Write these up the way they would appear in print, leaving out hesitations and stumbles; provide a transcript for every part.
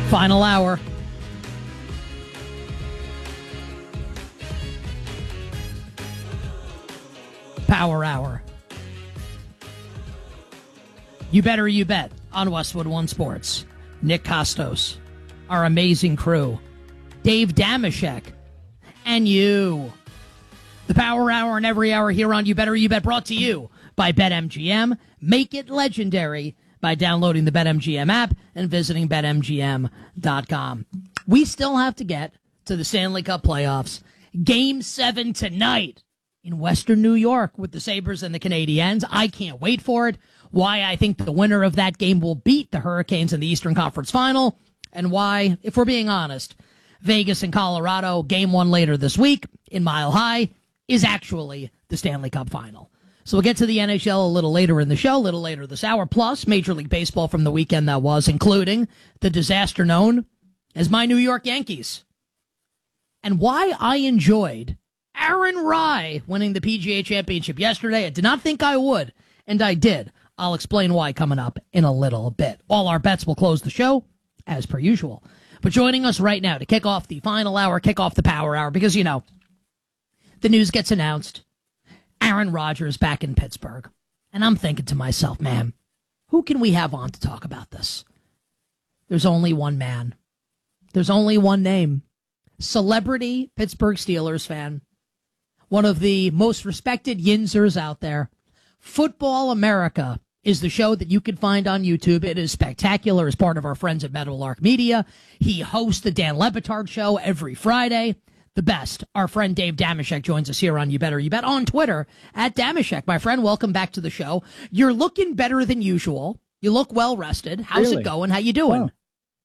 Final hour. Power hour. You better you bet on Westwood One Sports. Nick Costos, our amazing crew, Dave Damashek, and you. The Power Hour and every hour here on You Better You Bet, brought to you by BetMGM. Make it legendary by downloading the BetMGM app and visiting BetMGM.com. We still have to get to the Stanley Cup playoffs. Game 7 tonight in Western New York with the Sabres and the Canadiens. I can't wait for it. Why I think the winner of that game will beat the Hurricanes in the Eastern Conference Final, and why, if we're being honest, Vegas and Colorado, game 1 later this week in Mile High, is actually the Stanley Cup Final. So we'll get to the NHL a little later in the show, a little later this hour, plus Major League Baseball from the weekend that was, including the disaster known as my New York Yankees. And why I enjoyed Aaron Rai winning the PGA Championship yesterday. I did not think I would, and I did. I'll explain why coming up in a little bit. All our bets will close the show, as per usual. But joining us right now to kick off the final hour, kick off the power hour, because, you know, the news gets announced. Aaron Rodgers back in Pittsburgh. And I'm thinking to myself, man, who can we have on to talk about this? There's only one man. There's only one name. Celebrity Pittsburgh Steelers fan. One of the most respected Yinzers out there. Football America is the show that you can find on YouTube. It is spectacular as part of our friends at Meadowlark Media. He hosts the Dan Le Batard Show every Friday. The best. Our friend Dave Damashek joins us here on You Better You Bet on Twitter at Damashek. My friend, welcome back to the show. You're looking better than usual. You look well rested. How's it going? How you doing? Wow.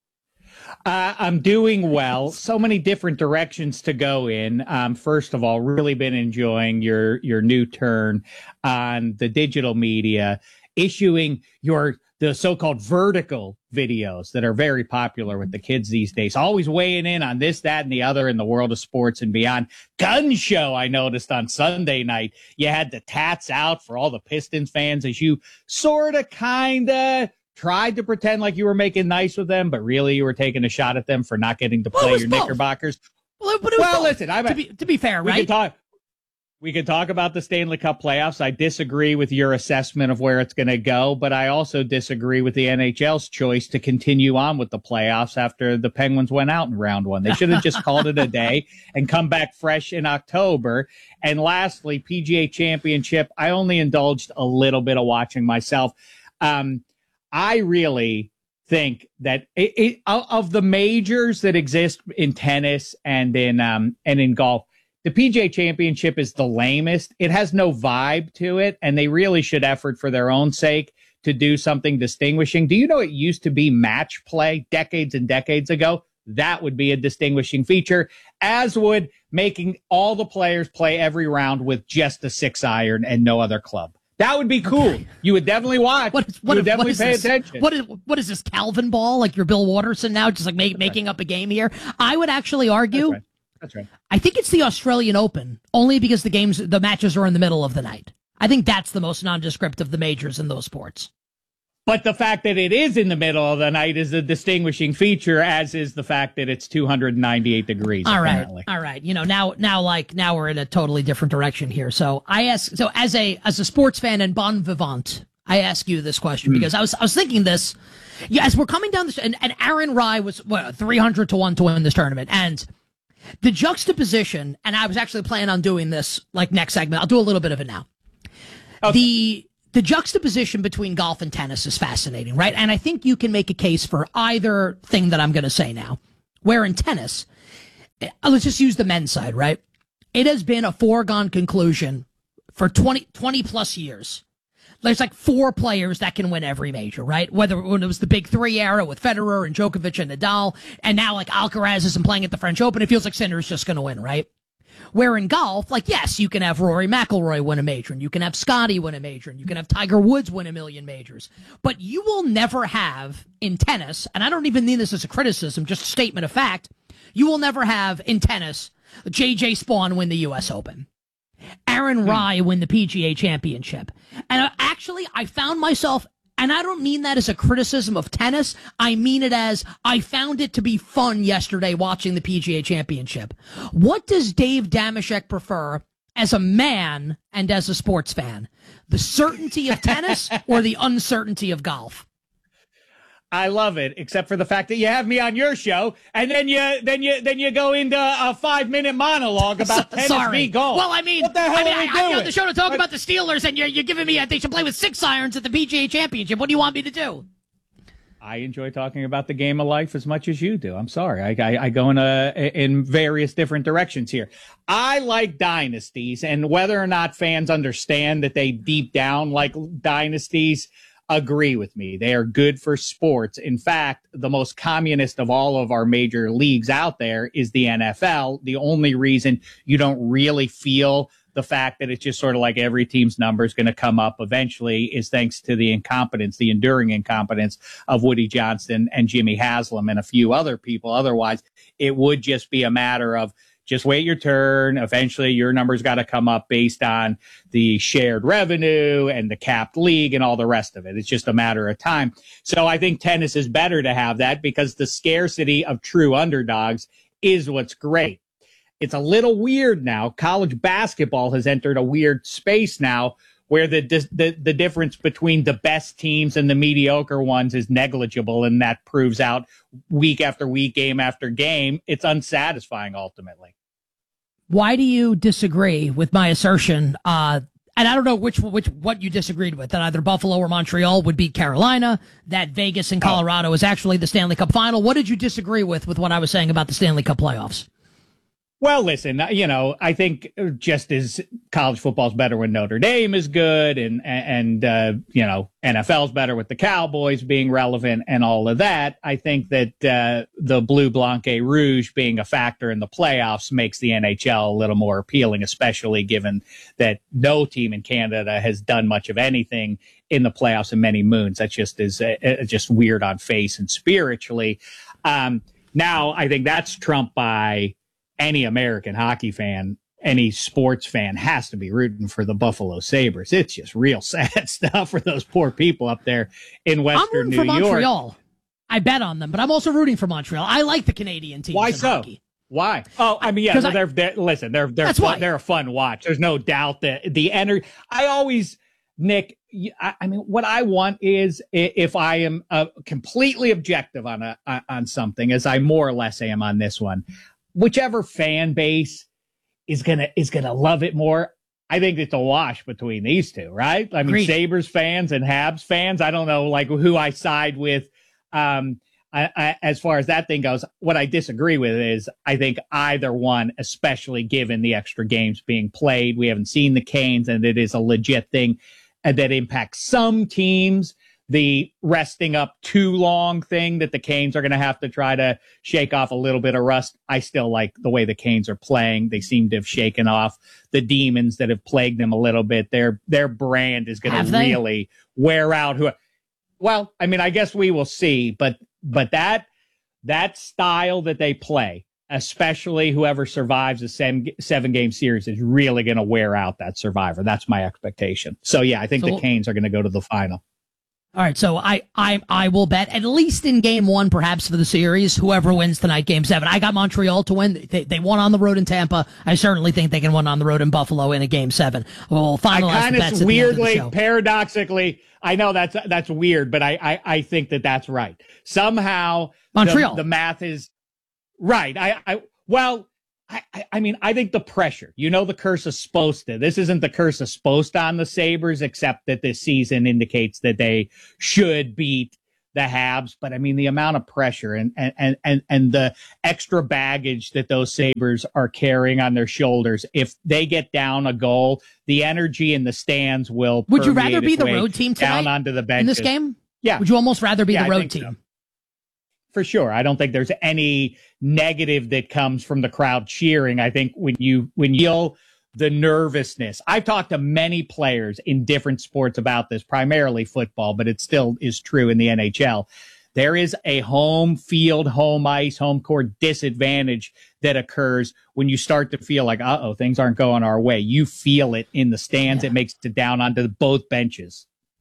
I'm doing well. So many different directions to go in. First of all, really been enjoying your new turn on the digital media, issuing the so-called vertical videos that are very popular with the kids these days, always weighing in on this, that, and the other in the world of sports and beyond. Gun show, I noticed on Sunday night, you had the tats out for all the Pistons fans as you sort of, kind of tried to pretend like you were making nice with them, but really you were taking a shot at them for not getting to play your Knickerbockers. Well, listen, to be fair, right? We could talk about the Stanley Cup playoffs. I disagree with your assessment of where it's going to go, but I also disagree with the NHL's choice to continue on with the playoffs after the Penguins went out in round 1. They should have just called it a day and come back fresh in October. And lastly, PGA Championship, I only indulged a little bit of watching myself. I really think that of the majors that exist in tennis and in golf, the PGA Championship is the lamest. It has no vibe to it, and they really should effort for their own sake to do something distinguishing. Do you know it used to be match play decades and decades ago? That would be a distinguishing feature, as would making all the players play every round with just a 6-iron and no other club. That would be cool. Okay. You would definitely watch. You would definitely pay attention. What is this, Calvin Ball? Like you're Bill Watterson now, just like making up a game here? I would actually argue. That's right. I think it's the Australian Open, only because the matches are in the middle of the night. I think that's the most nondescript of the majors in those sports. But the fact that it is in the middle of the night is a distinguishing feature, as is the fact that it's 298 degrees. All apparently. right. You know, now we're in a totally different direction here. So as a sports fan and bon vivant, I ask you this question because I was thinking this. Yeah, as we're coming down this, and Aaron Rai was 300 to 1 to win this tournament, and the juxtaposition. And I was actually planning on doing this like next segment. I'll do a little bit of it now. Okay. The juxtaposition between golf and tennis is fascinating, right? And I think you can make a case for either thing that I'm going to say now. Where in tennis, let's just use the men's side, right? It has been a foregone conclusion for 20 plus years. There's like 4 players that can win every major, right? Whether when it was the big 3 era with Federer and Djokovic and Nadal, and now like Alcaraz isn't playing at the French Open, it feels like Sinner's just going to win, right? Where in golf, like, yes, you can have Rory McIlroy win a major, and you can have Scotty win a major, and you can have Tiger Woods win a million majors. But you will never have in tennis, and I don't even mean this as a criticism, just a statement of fact, you will never have in tennis J.J. Spawn win the U.S. Open. Aaron Rai win the PGA Championship. And actually, I found myself And I don't mean that as a criticism of tennis. I mean it as I found it to be fun yesterday watching the PGA Championship. What does Dave Dameshek prefer as a man and as a sports fan? The certainty of tennis or the uncertainty of golf? I love it, except for the fact that you have me on your show, and then you go into a 5-minute monologue about tennis v golf. Well, I mean, what the hell are we doing? I'm on the show to talk about the Steelers, and you're giving me they should play with 6 irons at the PGA Championship. What do you want me to do? I enjoy talking about the game of life as much as you do. I'm sorry, I go in various different directions here. I like dynasties, and whether or not fans understand that they deep down like dynasties, agree with me. They are good for sports. In fact, the most communist of all of our major leagues out there is the NFL. The only reason you don't really feel the fact that it's just sort of like every team's number is going to come up eventually is thanks to the incompetence, the enduring incompetence of Woody Johnson and Jimmy Haslam and a few other people. Otherwise, it would just be a matter of just wait your turn. Eventually, your number's got to come up based on the shared revenue and the capped league and all the rest of it. It's just a matter of time. So I think tennis is better to have that because the scarcity of true underdogs is what's great. It's a little weird now. College basketball has entered a weird space now where the difference between the best teams and the mediocre ones is negligible, and that proves out week after week, game after game. It's unsatisfying ultimately. Why do you disagree with my assertion? And I don't know what you disagreed with, that either Buffalo or Montreal would beat Carolina, that Vegas and Colorado is actually the Stanley Cup final. What did you disagree with what I was saying about the Stanley Cup playoffs? Well, listen, I think just as college football is better when Notre Dame is good and NFL's better with the Cowboys being relevant and all of that, I think that the Bleu Blanc et Rouge being a factor in the playoffs makes the NHL a little more appealing, especially given that no team in Canada has done much of anything in the playoffs in many moons. That just is just weird on face and spiritually. Now, I think that's trumped by any American hockey fan, any sports fan has to be rooting for the Buffalo Sabres. It's just real sad stuff for those poor people up there in Western New York. I'm rooting for Montreal. I bet on them, but I'm also rooting for Montreal. I like the Canadian teams. Why so? Hockey. Why? Oh, I mean, yeah, they're fun, they're a fun watch. There's no doubt that the energy. I always, Nick, I mean, what I want is if I am completely objective on something, as I more or less am on this one. Whichever fan base is gonna love it more. I think it's a wash between these two, right? I mean, Agreed. Sabres fans and Habs fans. I don't know, like who I side with. As far as that thing goes, what I disagree with is I think either one, especially given the extra games being played, we haven't seen the Canes, and it is a legit thing that impacts some teams. The resting up too long thing that the Canes are going to have to try to shake off a little bit of rust. I still like the way the Canes are playing. They seem to have shaken off the demons that have plagued them a little bit. Their brand is going to really wear out. Well, I mean, I guess we will see, but that style that they play, especially whoever survives a 7-game series, is really going to wear out that survivor. That's my expectation. So yeah, I think the Canes are going to go to the final. All right, so I will bet at least in game 1, perhaps for the series, whoever wins tonight, game 7. I got Montreal to win. They won on the road in Tampa. I certainly think they can win on the road in Buffalo in a game 7. We'll finalize the bets at the end of the show. Paradoxically, I know that's weird, but I think that's right. Somehow Montreal. The math is right. I mean, I think the pressure, the curse of Sposta. This isn't the curse of Sposta on the Sabres, except that this season indicates that they should beat the Habs. But I mean, the amount of pressure and the extra baggage that those Sabres are carrying on their shoulders. If they get down a goal, the energy in the stands will. Would you rather be the road team tonight down onto the bench in this game? Yeah. Would you almost rather be the road team? So. For sure. I don't think there's any negative that comes from the crowd cheering. I think when you feel the nervousness, I've talked to many players in different sports about this, primarily football, but it still is true in the NHL. There is a home field, home ice, home court disadvantage that occurs when you start to feel like, things aren't going our way. You feel it in the stands. Yeah. It makes it down onto both benches.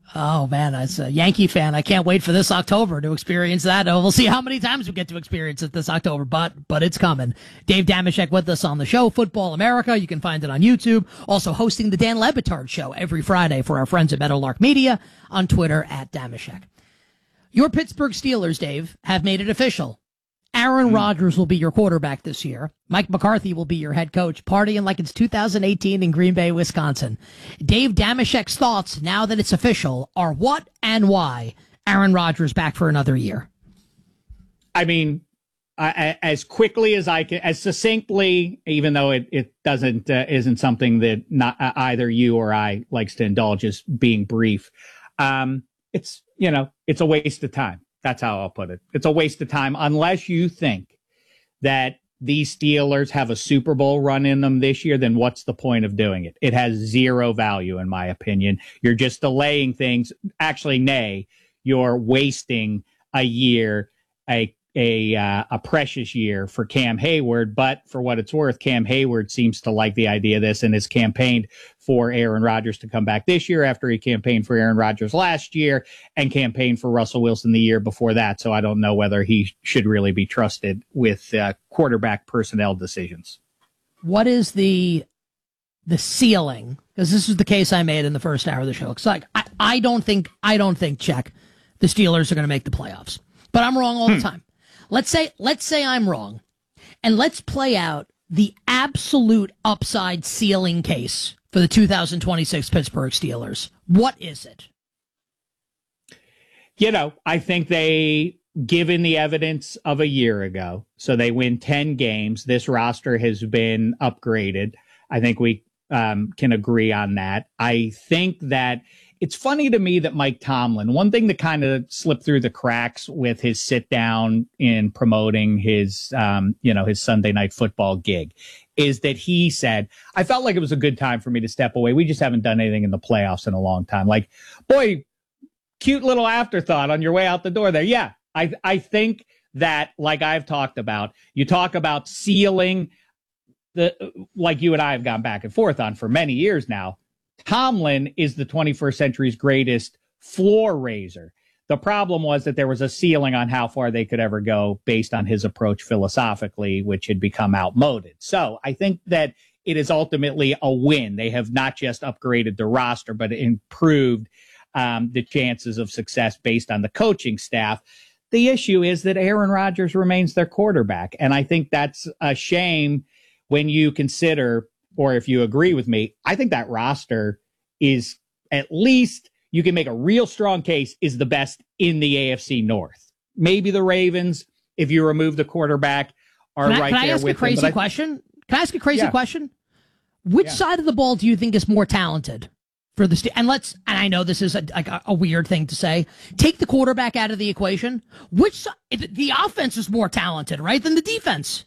Oh man, as a Yankee fan, I can't wait for this October to experience that. Oh, we'll see how many times we get to experience it this October, but it's coming. Dave Dameshek with us on the show, Football America. You can find it on YouTube. Also hosting the Dan Le Batard Show every Friday for our friends at Meadowlark Media, on Twitter at Dameshek. Your Pittsburgh Steelers, Dave, have made it official. Aaron Rodgers will be your quarterback this year. Mike McCarthy will be your head coach, partying like it's 2018 in Green Bay, Wisconsin. Dave Dameshek's thoughts, now that it's official, are what and why Aaron Rodgers back for another year? I mean, as quickly as I can, as succinctly, even though it doesn't isn't something that not either you or I likes to indulge, as being brief. It's a waste of time. That's how I'll put it. It's a waste of time unless you think that these Steelers have a Super Bowl run in them this year. Then what's the point of doing it? It has zero value, in my opinion. You're just delaying things. Actually, nay, you're wasting a year, a precious year for Cam Hayward. But for what it's worth, Cam Hayward seems to like the idea of this and has campaigned for Aaron Rodgers to come back this year after he campaigned for Aaron Rodgers last year and campaigned for Russell Wilson the year before that. So I don't know whether he should really be trusted with quarterback personnel decisions. What is the ceiling? Because this is the case I made in the first hour of the show. It's like, I don't think, check, the Steelers are going to make the playoffs, but I'm wrong all the time. Let's say I'm wrong, and let's play out the absolute upside ceiling case for the 2026 Pittsburgh Steelers. What is it? I think given the evidence of a year ago, so they win 10 games. This roster has been upgraded. I think we can agree on that. I think that it's funny to me that Mike Tomlin, one thing that kind of slipped through the cracks with his sit down in promoting his, his Sunday Night Football gig, is that he said, I felt like it was a good time for me to step away. We just haven't done anything in the playoffs in a long time. Like, boy, cute little afterthought on your way out the door there. Yeah, I think that, like I've talked about, you talk about ceiling, like you and I have gone back and forth on for many years now. Tomlin is the 21st century's greatest floor raiser. The problem was that there was a ceiling on how far they could ever go based on his approach philosophically, which had become outmoded. So I think that it is ultimately a win. They have not just upgraded the roster, but improved the chances of success based on the coaching staff. The issue is that Aaron Rodgers remains their quarterback. And I think that's a shame when you consider, or if you agree with me, I think that roster is, at least you can make a real strong case, is the best in the AFC North. Maybe the Ravens, if you remove the quarterback, are right there with them. Can I ask a crazy question? Can I ask a crazy question? Which side of the ball do you think is more talented for the and I know this is a weird thing to say. Take the quarterback out of the equation. The offense is more talented, right, than the defense?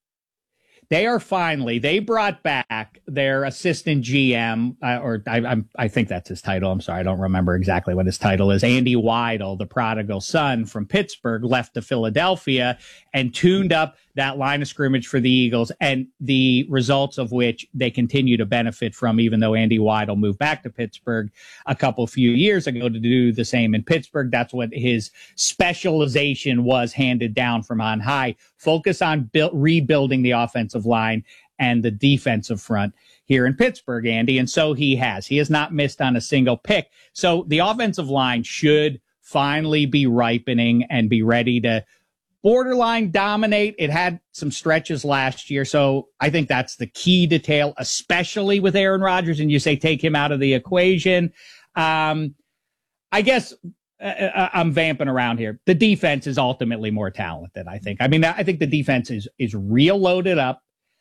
They brought back their assistant GM, I think that's his title. I'm sorry, I don't remember exactly what his title is. Andy Weidel, the prodigal son from Pittsburgh, left to Philadelphia and tuned up that line of scrimmage for the Eagles, and the results of which they continue to benefit from, even though Andy Weidel moved back to Pittsburgh a few years ago to do the same in Pittsburgh. That's what his specialization was, handed down from on high. Focus on rebuilding the offensive line and the defensive front here in Pittsburgh, Andy. And so he has. He has not missed on a single pick. So the offensive line should finally be ripening and be ready to borderline dominate. It had some stretches last year. So I think that's the key detail, especially with Aaron Rodgers. And you say take him out of the equation. I guess I'm vamping around here. The defense is ultimately more talented, I think. I mean, I think the defense is real loaded up.